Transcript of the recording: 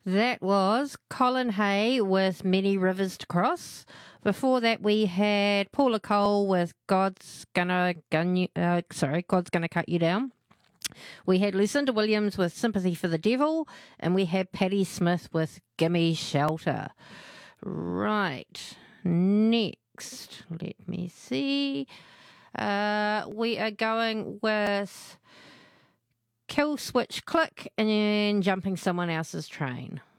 That was Colin Hay with Many Rivers to Cross. Before that, we had Paula Cole with God's Gonna Cut You Down. We had Lucinda Williams with Sympathy for the Devil, and we had Patti Smith with Gimme Shelter. Right, next, let me see. We are going with Kill Switch Click and then Jumping Someone Else's Train.